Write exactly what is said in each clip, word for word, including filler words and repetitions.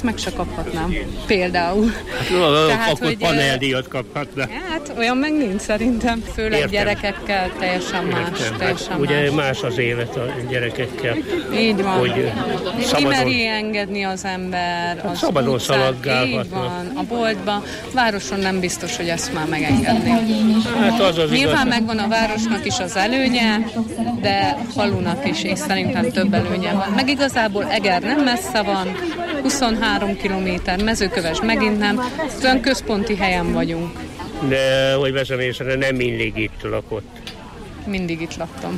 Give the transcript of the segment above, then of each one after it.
meg se kaphatnám. Például. Hát, Tehát, akkor hogy, paneldíjat kaphatna. Hát olyan meg nincs szerintem. Főleg Értem. gyerekekkel teljesen más. Teljesen hát, ugye más. más az élet a gyerekekkel. Így van. Hogy szabadon... Kimeri engedni az ember. Hát az szabadon utcán, szaladgálhatnak. Így van. A boltban. Városon nem biztos, hogy ezt már megengedni. Hát az az Nyilván igaz. megvan a városnak is az előnye, de a falunak is, és szerintem több előnye van. Meg igazából Eger nem messze van, huszonhárom kilométer, Mezőköves megint nem, olyan központi helyen vagyunk. De, hogy veszem észre, nem mindig itt lakott. Mindig itt laktam.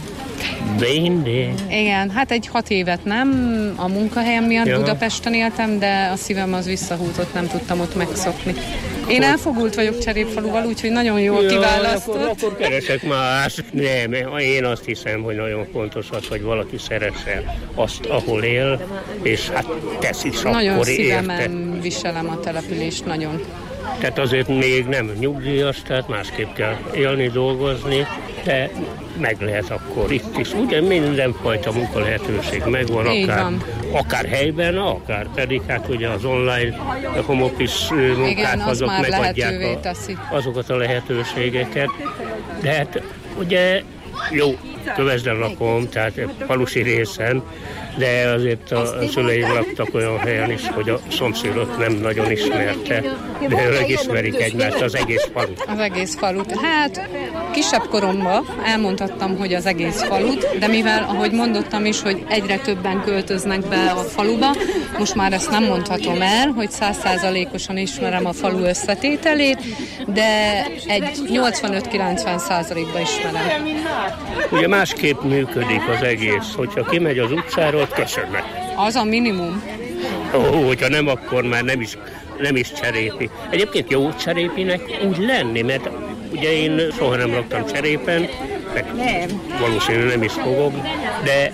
Mindig? Igen, hát egy hat évet nem, a munkahelyem miatt ja. Budapesten éltem, de a szívem az visszahúzott, nem tudtam ott megszokni. Én elfogult vagyok Cserépfaluval, úgyhogy nagyon jól ja, kiválasztott. Akkor, akkor keresek más. Nem, én azt hiszem, hogy nagyon fontos az, hogy valaki szeresse azt, ahol él, és hát tesz is akkor nagyon érte. szívemen viselem a települést, nagyon. Tehát azért még nem nyugdíjas, tehát másképp kell élni, dolgozni, de meg lehet akkor itt is. Ugye mindenfajta munkalehetőség megvan, akár, akár helyben, akár pedig hát ugye az online home office munkák, igen, az azok megadják a, azokat a lehetőségeket. De hát ugye jó, Kövesden lakom, tehát falusi részen, de azért a szüleim laktak olyan helyen is, hogy a szomszédot nem nagyon ismerte, de ők ismerik egymást, az egész falut. Az egész falut. Hát kisebb koromban elmondhattam, hogy az egész falut, de mivel, ahogy mondottam is, hogy egyre többen költöznek be a faluba, most már ezt nem mondhatom el, hogy száz százalékosan ismerem a falu összetételét, de egy nyolcvanöt-kilencven százalékban ismerem. Ugye másképp működik az egész, hogyha kimegy az utcáról, köszönnek. Az a minimum. Ó, hogyha nem, akkor már nem is, nem is Cserépi. Egyébként jó Cserépinek úgy lenni, mert ugye én soha nem laktam Cserépen, meg valószínűleg nem is fogok, de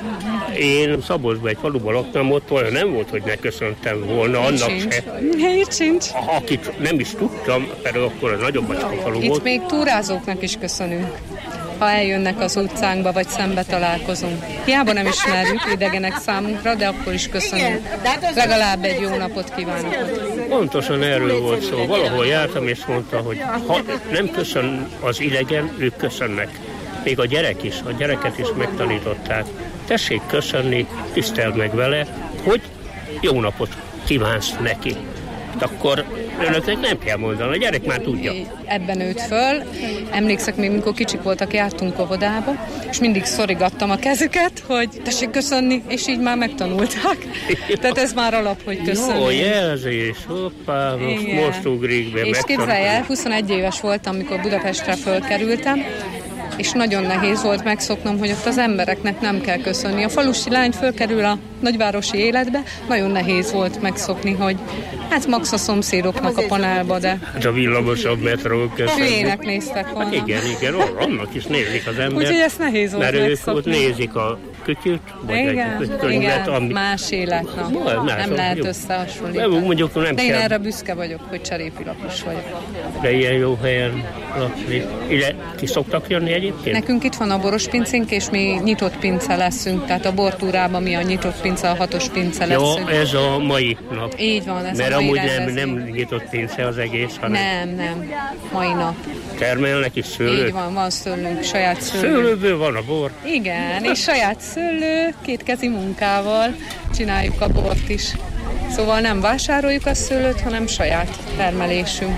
én Szabolcsban egy faluban laktam, ott olyan nem volt, hogy ne köszöntem volna annak sincs. se. Itt sincs. Akit nem is tudtam, pedig akkor a nagyobb bacska falu volt. Itt még túrázóknak is köszönünk, ha eljönnek az utcánkba, vagy szembe találkozunk. Hiába nem ismerjük, idegenek számunkra, de akkor is köszönünk. Legalább egy jó napot kívánok. Pontosan erről volt szó. Valahol jártam, és mondta, hogy ha nem köszön az idegen, ők köszönnek. Még a gyerek is, a gyereket is megtanították. Tessék köszönni, tiszteld meg vele, hogy jó napot kívánsz neki. Akkor önöknek nem kell mondani, a gyerek már tudja. Ebben nőtt föl. Emlékszek még, mikor kicsik voltak, jártunk óvodába, és mindig szorigattam a kezüket, hogy tessék köszönni, és így már megtanulták. Tehát ez már alap, hogy köszönni. Jó jelzés, hoppá, most, most ugrik be. És képzelj el, huszonegy éves voltam, amikor Budapestre fölkerültem, és nagyon nehéz volt megszoknom, hogy ott az embereknek nem kell köszönni. A falusi lány fölkerül a nagyvárosi életbe, nagyon nehéz volt megszokni, hogy hát max a szomszédoknak a panelba, de... Hát a villamosabb metró köszönni. Hülyének néztek volna. Hát igen, igen, annak is nézik az ember. Úgyhogy ezt nehéz volt mert megszokni. Mert ők ott nézik a kütyüt, vagy igen, egy könyvet, igen, ami... más élet, na. No, más, nem lehet jó. összehasonlítani. Mondjuk, nem de én kell. erre büszke vagyok, hogy cserépi lapos vagyok. De ilyen jó helyen lakni. Ide ki szoktak jönni egyébként? Nekünk itt van a boros pincénk, és mi nyitott pince leszünk, tehát a bortúrában mi a nyitott pince, a hatos pince leszünk. Jó, ez a mai nap. Így van, ez mert a mai amúgy rendezvény. nem, nem nyitott pince az egész, hanem... Nem, nem, mai nap. Termelnek is szőlőt? Így van, van szőlőnk, saját szőlő. Szőlőből van a bor? Igen, és saját szőlő, kétkezi munkával csináljuk a bort is. Szóval nem vásároljuk a szőlőt, hanem saját termelésünk.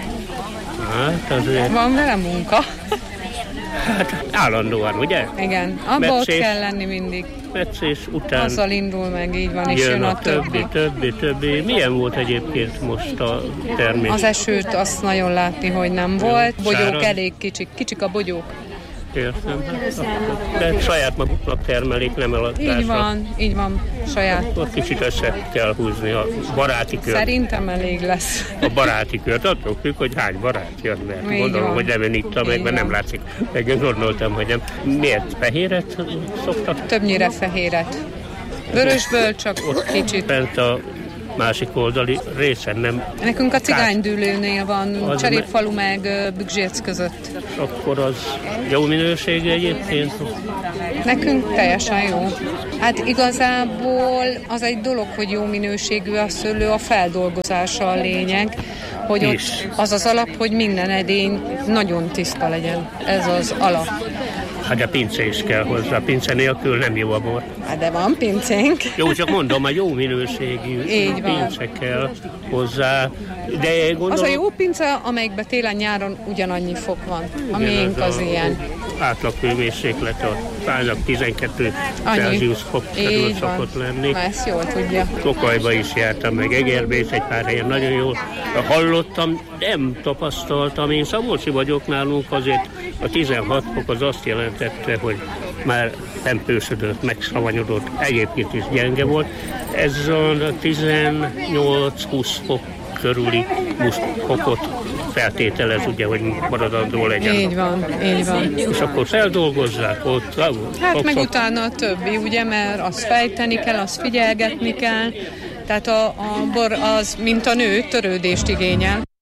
Hát azért... Van vele munka. Hát állandóan, ugye? Igen, abba ott kell lenni mindig. Metszés után... Azzal indul meg, így van, és jön, jön a, a többi. Többi, többi, többi. Milyen volt egyébként most a termés? Az esőt azt nagyon látni, hogy nem volt. Bogyók Száraz. elég kicsik, kicsik a bogyók. Értem. De saját maguknak termelik, nem eladásra. Így van, így van, saját. Ott kicsit össze kell húzni a baráti kört. Szerintem elég lesz. A baráti kört, attól függ, hogy hány barát jön, mert így gondolom, van. hogy nem ön itta meg, mert nem látszik. Meg gondoltam, hogy nem. Miért? Fehéret szoktak? Többnyire fehéret. Vörösből csak ott kicsit. Bent a másik oldali részen nem. Nekünk a Cigánydűlőnél van, Cserépfalu meg Bükzsérc között. Akkor az jó minőségű egyébként? Nekünk teljesen jó. Hát igazából az egy dolog, hogy jó minőségű a szőlő, a feldolgozása a lényeg, hogy ott az az alap, hogy minden edény nagyon tiszta legyen. Ez az alap. Hát a pince is kell hozzá, pince nélkül nem jó a bor. Hát de van pincénk. Jó, csak mondom, a jó minőségű Így van. pince kell hozzá. De gondolom, az a jó pince, amelyikben télen-nyáron ugyanannyi fok van. A miénk az ilyen. Átlag hőmérséklet a fának tizenkettő Celsius fok körül szokott lenni. Na, ezt jól tudja. Tokajba is jártam, meg Egerbe is egy pár helyen nagyon jól hallottam, nem tapasztaltam. Én Szabolcsi vagyok, nálunk azért a tizenhat fok az azt jelentette, hogy már pempősödött, megszavanyodott, egyébként is gyenge volt. Ez a tizennyolc-húsz fok körüli fokot feltételez, ugye, hogy maradandó legyen. Így van, így van. És akkor feldolgozzák ott. Hát meg utána a többi, ugye, mert azt fejteni kell, azt figyelgetni kell. Tehát a, a bor az, mint a nő, törődést igényel.